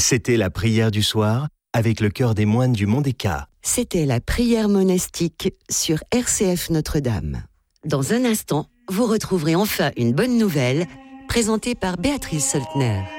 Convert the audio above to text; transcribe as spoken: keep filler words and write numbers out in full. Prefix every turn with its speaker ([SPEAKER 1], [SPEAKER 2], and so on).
[SPEAKER 1] C'était la prière du soir avec le chœur des moines du Mont des Cats.
[SPEAKER 2] C'était la prière monastique sur R C F Notre-Dame. Dans un instant, vous retrouverez enfin une bonne nouvelle présentée par Béatrice Soltner.